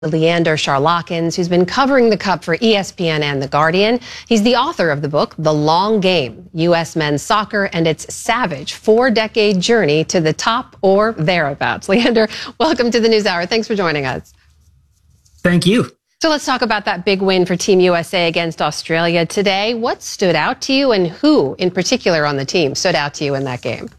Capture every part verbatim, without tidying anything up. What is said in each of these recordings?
Leander Charlakins, who's been covering the Cup for E S P N and The Guardian. He's the author of the book, The Long Game, U S Men's Soccer and its savage four-decade journey to the top or thereabouts. Leander, welcome to the NewsHour. Thanks for joining us. Thank you. So let's talk about that big win for Team U S A against Australia today. What stood out to you, and who in particular on the team stood out to you in that game?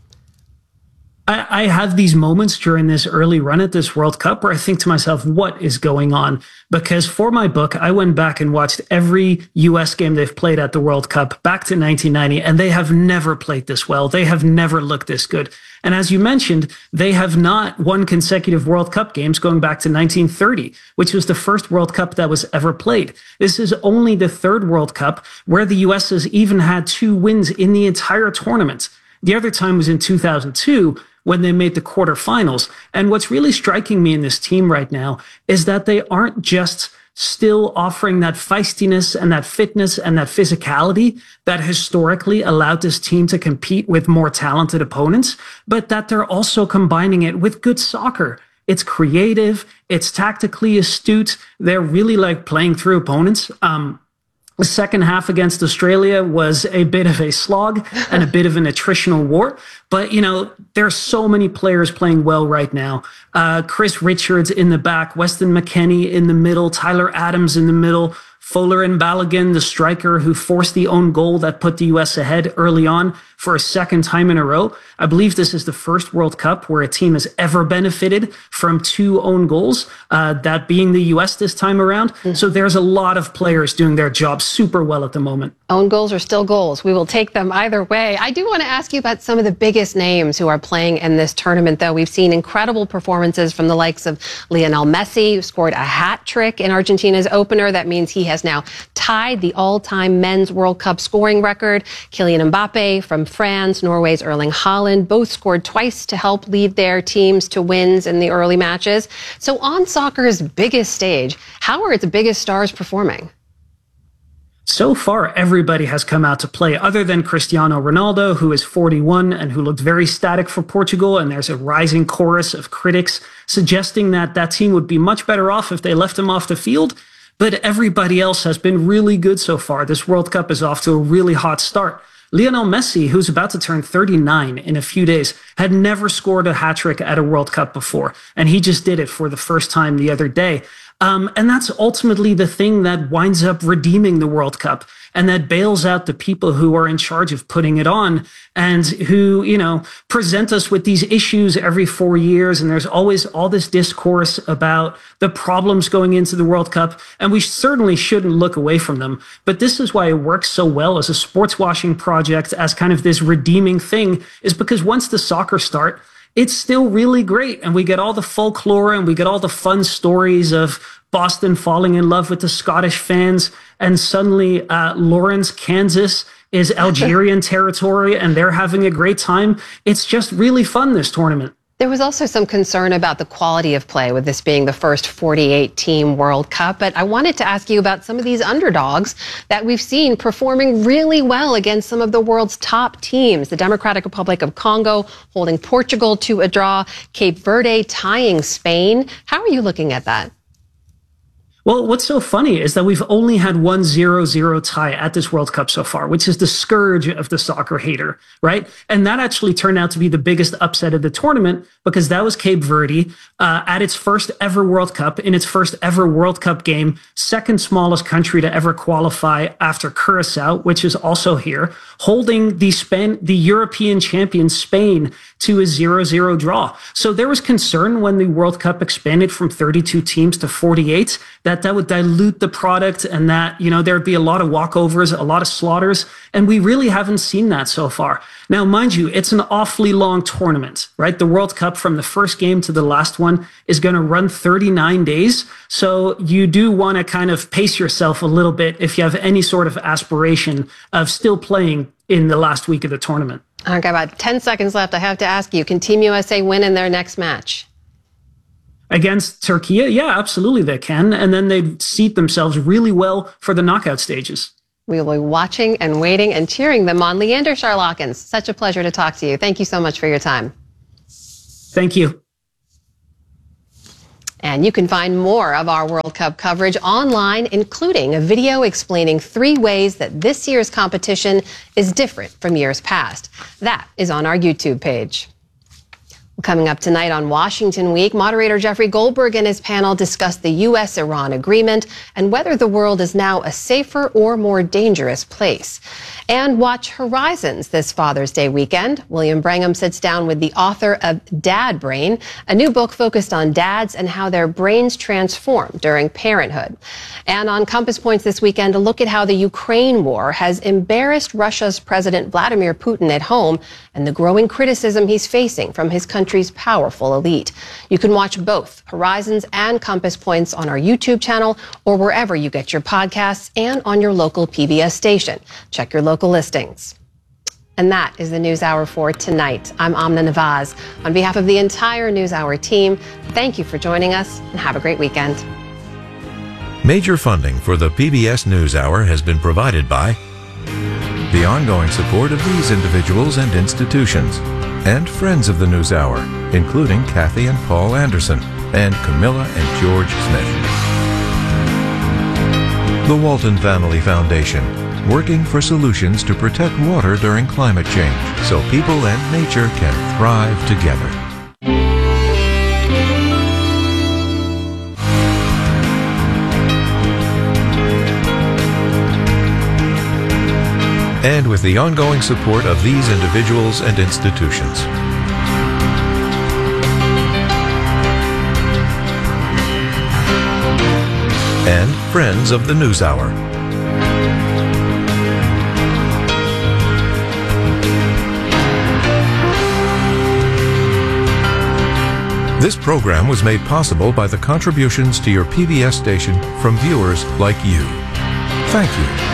I, I have these moments during this early run at this World Cup where I think to myself, what is going on? Because for my book, I went back and watched every U S game they've played at the World Cup back to nineteen ninety, and they have never played this well. They have never looked this good. And as you mentioned, they have not won consecutive World Cup games going back to nineteen thirty, which was the first World Cup that was ever played. This is only the third World Cup where the U S has even had two wins in the entire tournament. The other time was in two thousand two, when they made the quarterfinals. And what's really striking me in this team right now is that they aren't just still offering that feistiness and that fitness and that physicality that historically allowed this team to compete with more talented opponents, but that they're also combining it with good soccer. It's creative, it's tactically astute. They're really like playing through opponents. Um, The second half against Australia was a bit of a slog and a bit of an attritional war. But, you know, there are so many players playing well right now. Uh, Chris Richards in the back, Weston McKennie in the middle, Tyler Adams in the middle, Fuller and Balogun, the striker who forced the own goal that put the U S ahead early on for a second time in a row. I believe this is the first World Cup where a team has ever benefited from two own goals, uh, that being the U S this time around. Mm. So there's a lot of players doing their job super well at the moment. Own goals are still goals. We will take them either way. I do want to ask you about some of the biggest names who are playing in this tournament, though. We've seen incredible performances from the likes of Lionel Messi, who scored a hat trick in Argentina's opener. That means he has now tied the all-time men's World Cup scoring record. Kylian Mbappe from France, Norway's Erling Haaland, both scored twice to help lead their teams to wins in the early matches. So on soccer's biggest stage, how are its biggest stars performing? So far, everybody has come out to play other than Cristiano Ronaldo, who is forty-one and who looked very static for Portugal. And there's a rising chorus of critics suggesting that that team would be much better off if they left him off the field. But everybody else has been really good so far. This World Cup is off to a really hot start. Lionel Messi, who's about to turn thirty-nine in a few days, had never scored a hat-trick at a World Cup before. And he just did it for the first time the other day. Um, and that's ultimately the thing that winds up redeeming the World Cup and that bails out the people who are in charge of putting it on and who, you know, present us with these issues every four years. And there's always all this discourse about the problems going into the World Cup. And we certainly shouldn't look away from them. But this is why it works so well as a sports washing project, as kind of this redeeming thing, is because once the soccer start, it's still really great. And we get all the folklore and we get all the fun stories of Boston falling in love with the Scottish fans. And suddenly uh, Lawrence, Kansas is Algerian territory and they're having a great time. It's just really fun, this tournament. There was also some concern about the quality of play with this being the first forty-eight team World Cup. But I wanted to ask you about some of these underdogs that we've seen performing really well against some of the world's top teams. The Democratic Republic of Congo holding Portugal to a draw, Cape Verde tying Spain. How are you looking at that? Well, what's so funny is that we've only had one zero zero tie at this World Cup so far, which is the scourge of the soccer hater, right? And that actually turned out to be the biggest upset of the tournament because that was Cape Verde uh, at its first ever World Cup, in its first ever World Cup game, second smallest country to ever qualify after Curacao, which is also here, holding the Spain, the European champion Spain to a zero zero draw. So there was concern when the World Cup expanded from thirty-two teams to forty-eight that that would dilute the product and that, you know, there'd be a lot of walkovers, a lot of slaughters. And we really haven't seen that so far. Now, mind you, it's an awfully long tournament, right? The World Cup from the first game to the last one is going to run thirty-nine days. So you do want to kind of pace yourself a little bit if you have any sort of aspiration of still playing in the last week of the tournament. Okay, about ten seconds left. I have to ask you, can Team U S A win in their next match? Against Turkey, yeah, absolutely they can. And then they seat themselves really well for the knockout stages. We will be watching and waiting and cheering them on. Leander Charlakins, such a pleasure to talk to you. Thank you so much for your time. Thank you. And you can find more of our World Cup coverage online, including a video explaining three ways that this year's competition is different from years past. That is on our YouTube page. Coming up tonight on Washington Week, moderator Jeffrey Goldberg and his panel discuss the U S Iran agreement and whether the world is now a safer or more dangerous place. And watch Horizons this Father's Day weekend. William Brangham sits down with the author of Dad Brain, a new book focused on dads and how their brains transform during parenthood. And on Compass Points this weekend, a look at how the Ukraine war has embarrassed Russia's President Vladimir Putin at home and the growing criticism he's facing from his country's powerful elite. You can watch both Horizons and Compass Points on our YouTube channel or wherever you get your podcasts and on your local P B S station. Check your local listings. And that is the NewsHour for tonight. I'm Amna Nawaz. On behalf of the entire NewsHour team, thank you for joining us and have a great weekend. Major funding for the P B S NewsHour has been provided by the ongoing support of these individuals and institutions and friends of the NewsHour, including Kathy and Paul Anderson and Camilla and George Smith. The Walton Family Foundation, working for solutions to protect water during climate change so people and nature can thrive together. And with the ongoing support of these individuals and institutions. And friends of the NewsHour. This program was made possible by the contributions to your P B S station from viewers like you. Thank you.